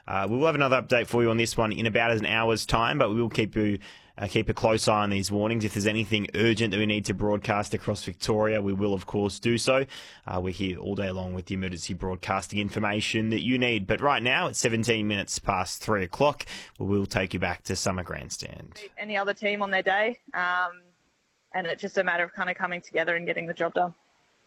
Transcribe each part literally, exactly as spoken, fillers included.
Uh, we will have another update for you on this one in about an hour's time, but we will keep you uh, keep a close eye on these warnings. If there's anything urgent that we need to broadcast across Victoria, we will, of course, do so. Uh, we're here all day long with the emergency broadcasting information that you need. But right now, it's seventeen minutes past three o'clock. We will take you back to Summer Grandstand. Any other team on their day, um, and it's just a matter of kind of coming together and getting the job done.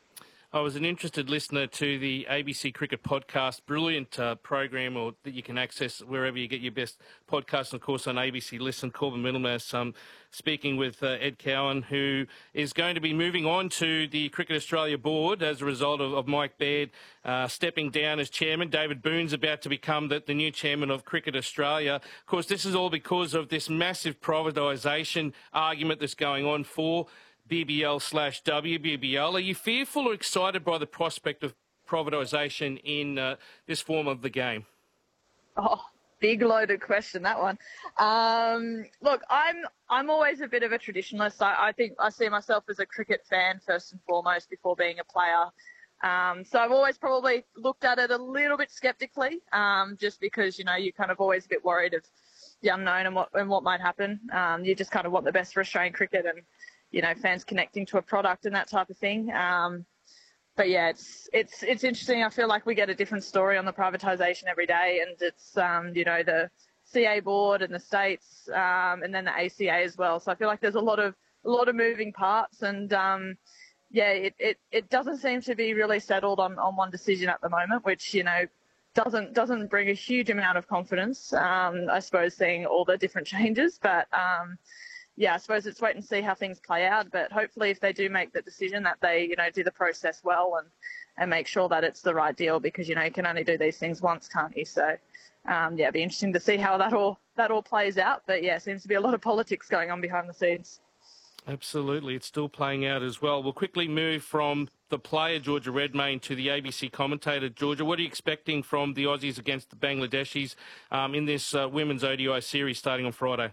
I was an interested listener to the A B C Cricket Podcast, brilliant uh, program or that you can access wherever you get your best podcasts, and of course on A B C Listen. Corbin Middlemass um, speaking with uh, Ed Cowan, who is going to be moving on to the Cricket Australia board as a result of, of Mike Baird uh, stepping down as chairman. David Boone's about to become the, the new chairman of Cricket Australia. Of course, this is all because of this massive privatisation argument that's going on for B B L slash W B B L. Are you fearful or excited by the prospect of privatisation in uh, this form of the game? Oh, big loaded question, that one. Um, look, I'm I'm always a bit of a traditionalist. I, I think I see myself as a cricket fan first and foremost before being a player. Um, so I've always probably looked at it a little bit sceptically, um, just because, you know, you're kind of always a bit worried of the unknown and what and what might happen. Um, you just kind of want the best for Australian cricket and, you know, fans connecting to a product and that type of thing. Um, but yeah, it's it's it's interesting. I feel like we get a different story on the privatisation every day, and it's um, you know, the C A board and the states, um, and then the A C A as well. So I feel like there's a lot of a lot of moving parts, and um, yeah, it, it, it doesn't seem to be really settled on, on one decision at the moment, which, you know, doesn't doesn't bring a huge amount of confidence. Um, I suppose seeing all the different changes, but. Um, Yeah, I suppose it's wait and see how things play out. But hopefully if they do make the decision that they, you know, do the process well and, and make sure that it's the right deal, because, you know, you can only do these things once, can't you? So, um, yeah, it'd be interesting to see how that all, that all plays out. But, yeah, seems to be a lot of politics going on behind the scenes. Absolutely. It's still playing out as well. We'll quickly move from the player, Georgia Redmayne, to the A B C commentator. Georgia, what are you expecting from the Aussies against the Bangladeshis um, in this uh, women's O D I series starting on Friday?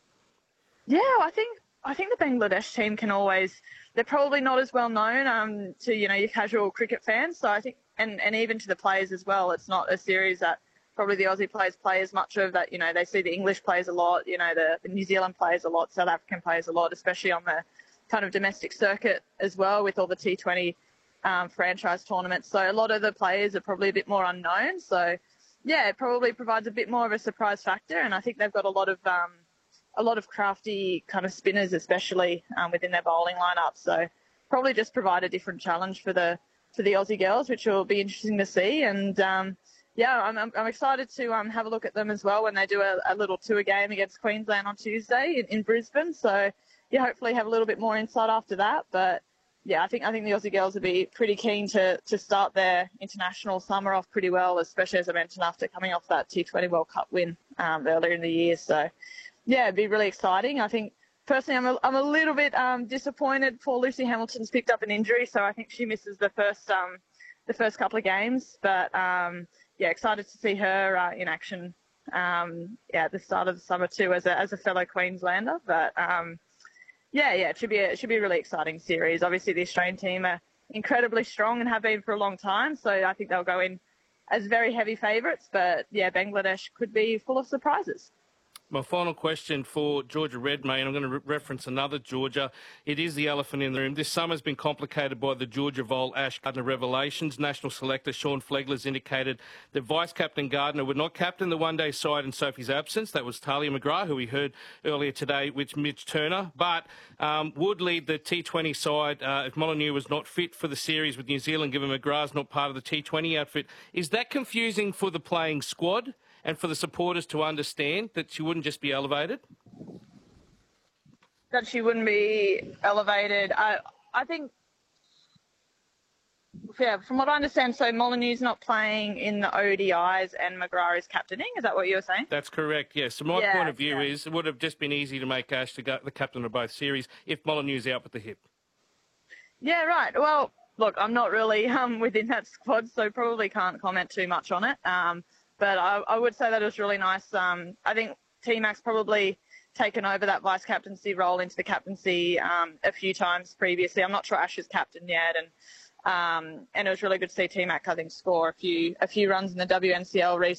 Yeah, I think I think the Bangladesh team can always. They're probably not as well known um, to you know your casual cricket fans. So I think, and, and even to the players as well. It's not a series that probably the Aussie players play as much of. That you know they see the English players a lot. You know the, the New Zealand players a lot, South African players a lot, especially on the kind of domestic circuit as well with all the T twenty um, franchise tournaments. So a lot of the players are probably a bit more unknown. So yeah, it probably provides a bit more of a surprise factor. And I think they've got a lot of um, a lot of crafty kind of spinners, especially um, within their bowling lineup. So probably just provide a different challenge for the for the Aussie girls, which will be interesting to see. And um, yeah, I'm, I'm excited to um, have a look at them as well when they do a, a little tour game against Queensland on Tuesday in, in Brisbane. So yeah, hopefully have a little bit more insight after that. But yeah, I think I think the Aussie girls will be pretty keen to to start their international summer off pretty well, especially as I mentioned after coming off that T twenty World Cup win um, earlier in the year. So. Yeah, it'd be really exciting. I think, personally, I'm a, I'm a little bit um, disappointed. Poor Lucy Hamilton's picked up an injury, so I think she misses the first um, the first couple of games. But, um, yeah, excited to see her uh, in action um, yeah, at the start of the summer too as a, as a fellow Queenslander. But, um, yeah, yeah, it should be a, it should be a really exciting series. Obviously, the Australian team are incredibly strong and have been for a long time, so I think they'll go in as very heavy favourites. But, yeah, Bangladesh could be full of surprises. My final question for Georgia Redmayne, I'm going to re- reference another Georgia. It is the elephant in the room. This summer has been complicated by the Georgia Vol Ash Gardner revelations. National selector Sean Flegler has indicated that Vice-Captain Gardner would not captain the one-day side in Sophie's absence. That was Talia McGrath, who we heard earlier today with Mitch Turner, but um, would lead the T twenty side uh, if Molyneux was not fit for the series with New Zealand, given McGrath's not part of the T twenty outfit. Is that confusing for the playing squad? And for the supporters to understand that she wouldn't just be elevated? That she wouldn't be elevated. I I think, yeah, from what I understand, so Molyneux's not playing in the O D Is and McGrath is captaining. Is that what you were saying? That's correct, yes. So my yeah, point of view yeah. is it would have just been easy to make Ash the, the captain of both series if Molyneux's out with the hip. Yeah, right. Well, look, I'm not really um, within that squad, so probably can't comment too much on it. Um, But I, I would say that it was really nice. Um, I think T-Mac's probably taken over that vice-captaincy role into the captaincy um, a few times previously. I'm not sure Ash is captain yet. And um, and it was really good to see T-Mac, I think, score a few a few runs in the W N C L recently.